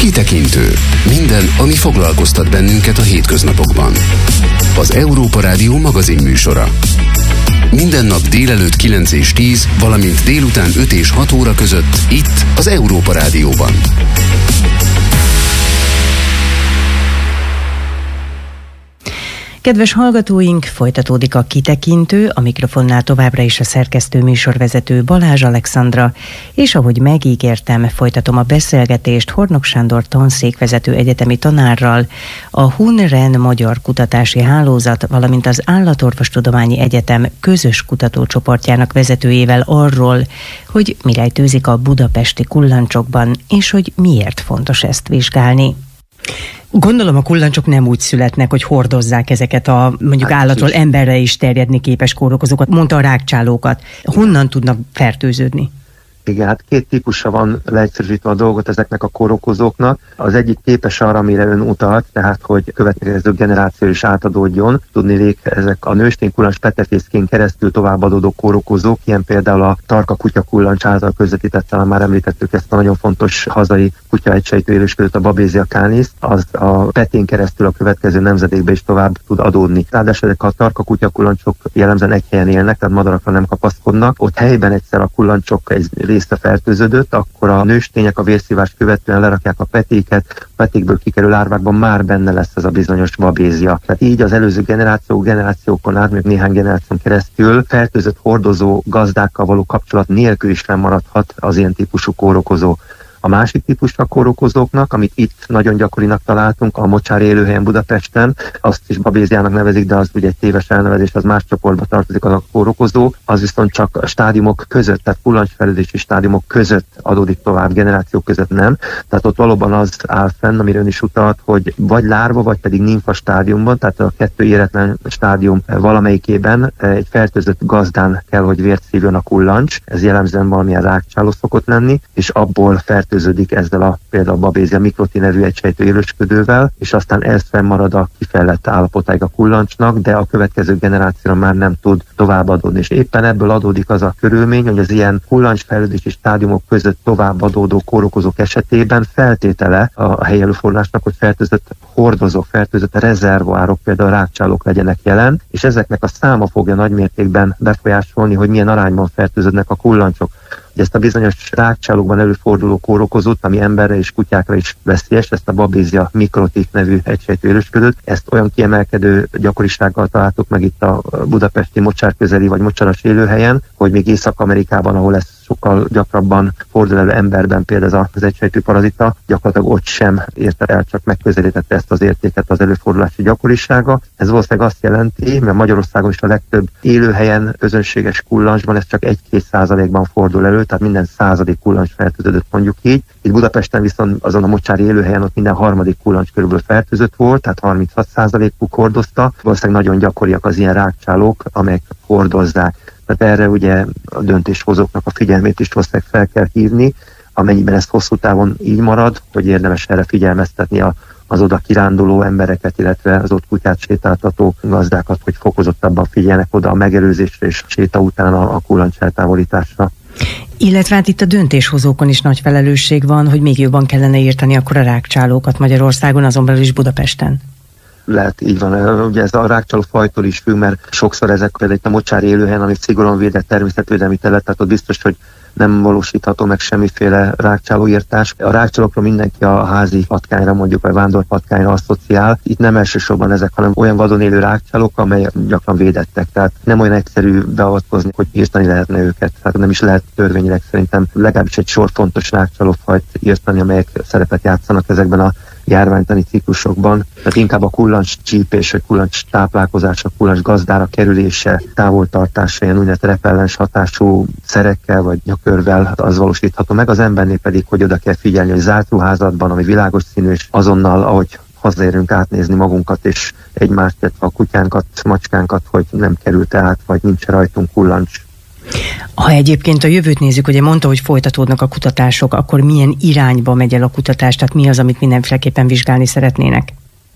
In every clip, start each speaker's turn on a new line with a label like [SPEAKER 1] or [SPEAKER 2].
[SPEAKER 1] Kitekintő. Minden, ami foglalkoztat bennünket a hétköznapokban. Az Európa Rádió magazinműsora. Minden nap délelőtt 9 és 10, valamint délután 5 és 6 óra között itt az Európa Rádióban.
[SPEAKER 2] Kedves hallgatóink, folytatódik a Kitekintő, a mikrofonnál továbbra is a szerkesztő műsorvezető Balázs Alexandra, és ahogy megígértem, folytatom a beszélgetést Hornok Sándor tanszékvezető egyetemi tanárral, a HUN-REN Magyar Kutatási Hálózat, valamint az Állatorvostudományi Egyetem közös kutatócsoportjának vezetőjével arról, hogy mi rejtőzik a budapesti kullancsokban, és hogy miért fontos ezt vizsgálni. Gondolom a kullancsok nem úgy születnek, hogy hordozzák ezeket a mondjuk állatról emberre is terjedni képes kórokozókat, mondta a rágcsálókat. Honnan tudnak fertőződni?
[SPEAKER 3] Igen, hát két típusa van leegyszerűsítve a dolgot ezeknek a kórokozóknak. Az egyik képes arra, amire ön utalt, tehát hogy következő generáció is átadódjon. Tudniillik, ezek a nősténykullancs petefészkén keresztül továbbadódó kórokozók, ilyen például a tarka kutya kullancs által közvetített, talán már említettük ezt a nagyon fontos hazai kutya egysejtő élősködőt, a Babesia canis, az a petén keresztül a következő nemzedékbe is tovább tud adódni. Ráadásul ezek a tarka kutya kullancsok jellemzően egy helyen élnek, tehát madarakra nem kapaszkodnak. Ott helyben egyszer a kullancsok egy része fertőződött, akkor a nőstények a vérszívást követően lerakják a petéket, a petékből kikerül árvákban már benne lesz ez a bizonyos babézia. Tehát így az előző generációkon át, még néhány generáción keresztül fertőzött hordozó gazdákkal való kapcsolat nélkül is fennmaradhat az ilyen típusú kórokozó. A másik típusú a kórokozóknak, amit itt nagyon gyakorinak találtunk, a mocsári élőhelyen Budapesten, azt is babéziának nevezik, de az ugye egy téves elnevezés, az más csoportba tartozik az a kórokozó, az viszont csak a stádiumok között, tehát kullancsfejlődési stádiumok között adódik tovább, generációk között nem. Tehát ott valóban az áll fenn, amire ön is utalt, hogy vagy lárva, vagy pedig nimfa stádiumban, tehát a kettő éretlen stádium valamelyikében egy fertőzött gazdán kell, hogy vért szívjon a kullancs, ez jellemzően valamilyen rágcsáló szokott lenni, és abból fertőződik ezzel a például Babesia microti nevű egysejtő élősködővel, és aztán ez fennmarad a kifejlett állapotáig a kullancsnak, de a következő generációra már nem tud továbbadódni. És éppen ebből adódik az a körülmény, hogy az ilyen kullancsfejlődési stádiumok között továbbadódó kórokozók esetében feltétele a helyi előfordulásnak, hogy fertőzött hordozók, fertőzött rezervoárok, például rágcsálók legyenek jelen, és ezeknek a száma fogja nagymértékben befolyásolni, hogy milyen arányban fertőződnek a kullancsok. Ezt a bizonyos rágcsálókban előforduló kórokozót, ami emberre és kutyákra is veszélyes, ezt a Babesia microti nevű egysejtő élősködőt, ezt olyan kiemelkedő gyakorisággal találtuk meg itt a budapesti mocsár közeli vagy mocsaras élőhelyen, hogy még Észak-Amerikában, ahol ez sokkal gyakrabban fordul elő emberben, például az egysejtő parazita, gyakorlatilag ott sem érte el, csak megközelítette ezt az értéket az előfordulási gyakorisága. Ez valószínűleg azt jelenti, mert Magyarországon is a legtöbb élőhelyen, közönséges kullancsban ez csak 1-2%-ban fordul elő, tehát minden 100. kullancs fertőződött, mondjuk így. Itt Budapesten viszont azon a mocsári élőhelyen ott minden 3. kullancs körülbelül fertőzött volt, tehát 36%-uk hordozta. Valószínűleg nagyon gyakoriak az ilyen rágcsálók, amelyek hordozzák. Tehát erre ugye a döntéshozóknak a figyelmét is valószínűleg fel kell hívni, amennyiben ez hosszú távon így marad, hogy érdemes erre figyelmeztetni az oda kiránduló embereket, illetve az ott kutyát sétáltató gazdákat, hogy fokozottabban figyelnek oda a megelőzésre és séta után a kullancs eltávolításra.
[SPEAKER 2] Illetve hát itt a döntéshozókon is nagy felelősség van, hogy még jobban kellene írtani akkor a rágcsálókat Magyarországon, azon belül is Budapesten.
[SPEAKER 3] Lehet, így van. Ugye ez a rágcsáló fajtól is függ, mert sokszor ezek például itt a mocsári élőhelyen, ami szigorúan védett természetvédelmi terület, tehát ott biztos, hogy nem valósítható meg semmiféle rágcsálóírtás. A rágcsálókról mindenki a házi patkányra, mondjuk a vándorpatkányra asszociál. Itt nem elsősorban ezek, hanem olyan vadon élő rágcsálók, amelyek gyakran védettek. Tehát nem olyan egyszerű beavatkozni, hogy írtani lehetne őket. Tehát nem is lehet törvényileg szerintem legalábbis egy sor fontos rágcsálófajt írtani, amelyek szerepet játszanak ezekben a járványtani ciklusokban. Tehát inkább a kullancs csípés, vagy kullancs táplálkozása, kullancs gazdára kerülése, távoltartása, ilyen úgynevezett repellens hatású szerekkel vagy nyakörvel az valósítható meg. Az embernél pedig, hogy oda kell figyelni, hogy zárt ruházatban, ami világos színű, és azonnal, ahogy hazaérünk, átnézni magunkat és egymást, illetve a kutyánkat, macskánkat, hogy nem került át, vagy nincs rajtunk kullancs.
[SPEAKER 2] Ha egyébként a jövőt nézzük, ugye mondta, hogy folytatódnak a kutatások, akkor milyen irányba megy el a kutatás, tehát mi az, amit mindenféleképpen vizsgálni szeretnének?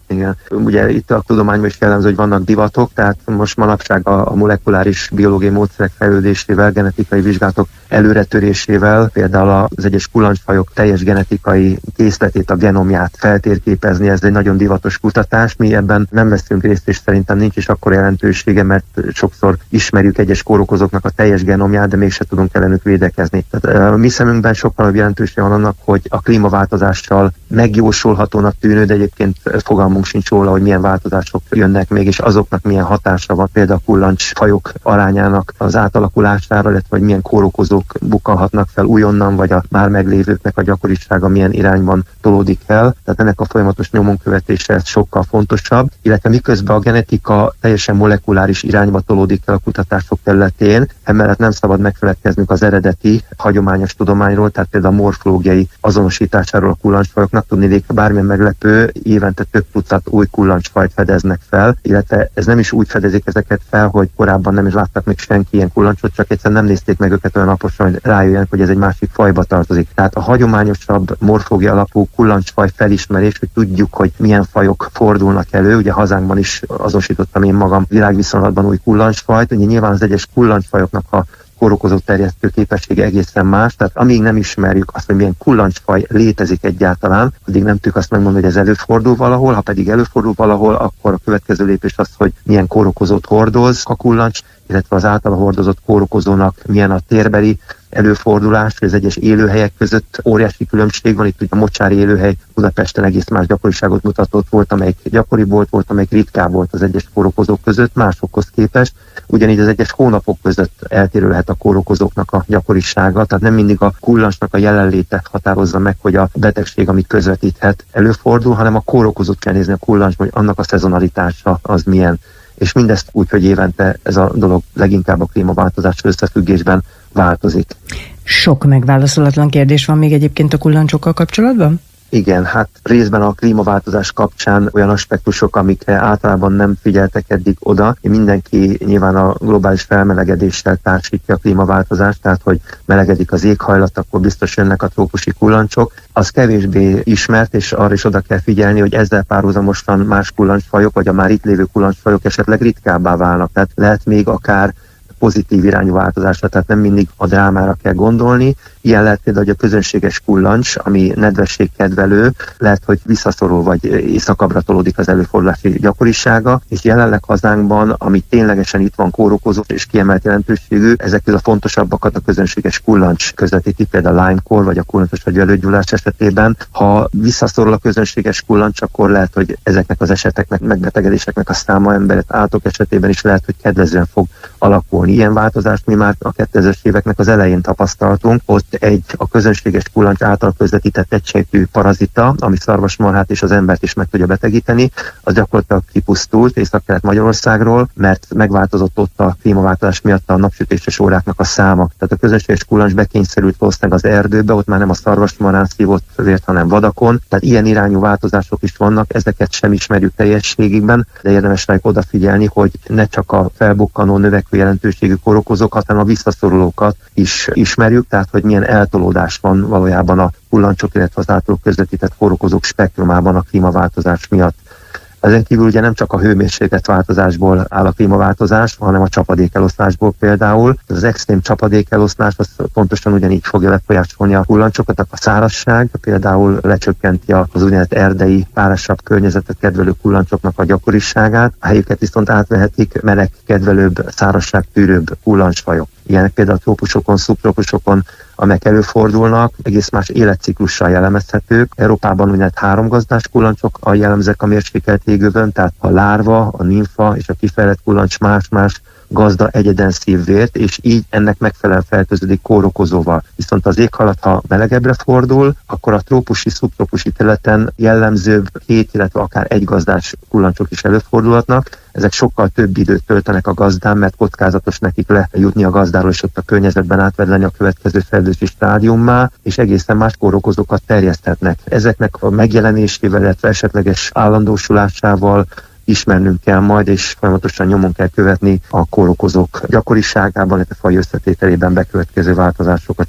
[SPEAKER 3] Igen. Ugye itt a tudományban is jellemző, hogy vannak divatok, tehát most manapság a molekuláris biológiai módszerek fejlődésével, genetikai vizsgálatok előretörésével, például az egyes kullancsfajok teljes genetikai készletét, a genomját feltérképezni, ez egy nagyon divatos kutatás. Mi ebben nem veszünk részt, és szerintem nincs is akkora jelentősége, mert sokszor ismerjük egyes kórokozóknak a teljes genomját, de mégse tudunk ellenük védekezni. Tehát a mi szemünkben sokkal nagyobb jelentősége van annak, hogy a klímaváltozással megjósolhatónak tűnő, de egyébként fogalmunk sincs róla, hogy milyen változások jönnek még, és azoknak milyen hatása van például a kullancsfajok arányának az átalakulására, illetve hogy milyen kórokozók bukkanhatnak fel újonnan, vagy a már meglévőknek a gyakorisága milyen irányban tolódik el. Tehát ennek a folyamatos nyomon követése ez sokkal fontosabb, illetve miközben a genetika teljesen molekuláris irányba tolódik el a kutatások területén, emellett nem szabad megfeledkeznünk az eredeti hagyományos tudományról, tehát például a morfológiai azonosításáról a kullancsfajoknak. Tudni, bármilyen meglepő, évente több tucat új kullancsfajt fedeznek fel, illetve ez nem is úgy fedezik ezeket fel, hogy korábban nem is láttak még senki ilyen kullancsot, csak egyszerűen nem nézték meg őket olyan alaposan, hogy rájöjjenek, hogy ez egy másik fajba tartozik. Tehát a hagyományosabb morfológia alapú kullancsfaj felismerés, hogy tudjuk, hogy milyen fajok fordulnak elő. Ugye hazánkban is azonosítottam én magam világviszonylatban új kullancsfajt. Ugye nyilván az egyes kullancsfajoknak a kórokozó terjesztő képessége egészen más, tehát amíg nem ismerjük azt, hogy milyen kullancsfaj létezik egyáltalán, addig nem tudjuk azt megmondani, hogy ez előfordul valahol, ha pedig előfordul valahol, akkor a következő lépés az, hogy milyen kórokozót hordoz a kullancs, illetve az általa hordozott kórokozónak milyen a térbeli előfordulás, hogy az egyes élőhelyek között óriási különbség van. Itt ugye a mocsári élőhely Budapesten egész más gyakoriságot mutatott, volt, amelyik gyakori volt, amelyik ritkább volt az egyes kórokozók között, másokhoz képest. Ugyanígy az egyes hónapok között eltérő lehet a kórokozóknak a gyakorisága, tehát nem mindig a kullancsnak a jelenléte határozza meg, hogy a betegség, amit közvetíthet, előfordul, hanem a kórokozót kell nézni a kullancsban, hogy annak a szezonalitása az milyen. És mindezt úgy, hogy évente ez a dolog leginkább a klímaváltozás összefüggésben változik.
[SPEAKER 2] Sok megválaszolatlan kérdés van még egyébként a kullancsokkal kapcsolatban?
[SPEAKER 3] Igen, hát részben a klímaváltozás kapcsán olyan aspektusok, amikre általában nem figyeltek eddig oda. Mindenki nyilván a globális felmelegedéssel társítja a klímaváltozást, tehát hogy melegedik az éghajlat, akkor biztos jönnek a trópusi kullancsok. Az kevésbé ismert, és arra is oda kell figyelni, hogy ezzel párhuzamosan más kullancsfajok, vagy a már itt lévő kullancsfajok esetleg ritkábbá válnak. Tehát lehet még akár pozitív irányú változásra, tehát nem mindig a drámára kell gondolni. Ilyen lehet például, hogy a közönséges kullancs, ami nedvességkedvelő, lehet, hogy visszaszorul vagy északabbra tolódik az előfordulási gyakorisága, és jelenleg hazánkban, ami ténylegesen itt van kórokozó és kiemelt jelentőségű, ezek a fontosabbakat a közönséges kullancs közvetíti, például a Lyme-kór vagy a kullancsos agyvelőgyullás esetében. Ha visszaszorul a közönséges kullancs, akkor lehet, hogy ezeknek az eseteknek, megbetegedéseknek a száma emberek állatok esetében is lehet, hogy kedvezően fog alakulni. Ilyen változást mi már a 2000-es éveknek az elején tapasztaltunk. Ott a közönséges kullancs által közvetített egysejtű parazita, ami szarvasmarhát és az embert is meg tudja betegíteni, az gyakorlatilag kipusztult Észak-Kelet Magyarországról, mert megváltozott ott a klímaváltozás miatt a napsütéses óráknak a száma. Tehát a közönséges kullancs bekényszerült valószínűleg az erdőbe, ott már nem a szarvasmarhán szívott vért, hanem vadakon. Tehát ilyen irányú változások is vannak, ezeket sem ismerjük teljességükben, de érdemes rá odafigyelni, hogy ne csak a felbukkanó növekvő jelentőségű kórokozókat, hanem a visszaszorulókat is ismerjük, tehát hogy milyen eltolódás van valójában a kullancsok, illetve az általuk közvetített kórokozók spektrumában a klímaváltozás miatt. Ezen kívül ugye nem csak a hőmérsékletváltozásból áll a klímaváltozás, hanem a csapadékeloszlásból például. Az extrém csapadékeloszlás az pontosan ugyanígy fogja befolyásolni a kullancsokat. A szárazság például lecsökkenti az úgynevezett erdei, párasabb környezetet kedvelő kullancsoknak a gyakoriságát. A helyüket viszont átvehetik meleg kedvelőbb, szárazságtűrőbb kullancsfajok. Ilyenek például a trópusokon, szubtrópusokon, amelyek előfordulnak, egész más életciklussal jellemezhetők. Európában úgynevezett háromgazdás kullancsok a jellemzők a mérsékelt égövön, tehát a lárva, a nimfa és a kifejlett kullancs más-más gazda egyeden szív vért, és így ennek megfelelően fertőződik kórokozóval. Viszont az éghajlat, ha melegebbre fordul, akkor a trópusi, szubtrópusi területen jellemzőbb 2, illetve akár egygazdás kullancsok is előfordulhatnak. Ezek sokkal több időt töltenek a gazdán, mert kockázatos nekik lejutni a gazdáról, és ott a környezetben átvedleni a következő fejlődési stádiummá, és egészen más kórokozókat terjeszthetnek. Ezeknek a megjelenésével, illetve esetleges állandósulásával ismernünk kell majd, és folyamatosan nyomon kell követni a kórokozók gyakoriságában, illetve faj összetételében bekövetkező változásokat is.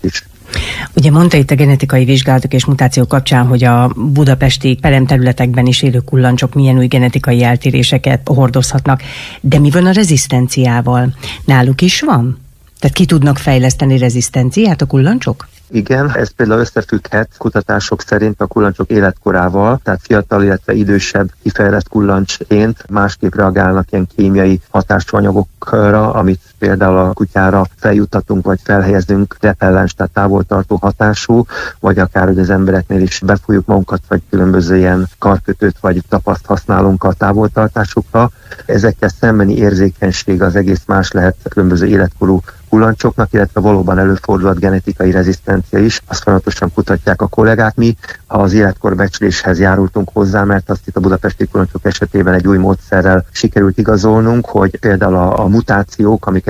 [SPEAKER 2] Ugye mondta itt a genetikai vizsgálatok és mutációk kapcsán, hogy a budapesti peremterületekben is élő kullancsok milyen új genetikai eltéréseket hordozhatnak, de mi van a rezisztenciával? Náluk is van? Tehát ki tudnak fejleszteni rezisztenciát a kullancsok?
[SPEAKER 3] Igen, ez például összefügghet kutatások szerint a kullancsok életkorával, tehát fiatal, illetve idősebb kifejlett kullancsként másképp reagálnak ilyen kémiai hatású anyagokra, amit például a kutyára feljuttatunk, vagy felhelyezünk repellens, tehát távoltartó hatású, vagy akár, hogy az embereknél is befújjuk magunkat, vagy különböző ilyen karkötőt, vagy tapaszt használunk a távoltartásukra. Ezekkel szembeni érzékenység az egész más lehet különböző életkorú kullancsoknak, illetve valóban előfordulhat genetikai rezisztencia is. Azt folyamatosan kutatják a kollégák. Mi az életkorbecsléshez járultunk hozzá, mert azt itt a budapesti kullancsok esetében egy új módszerrel sikerült igazolnunk, hogy például a mutációk, amik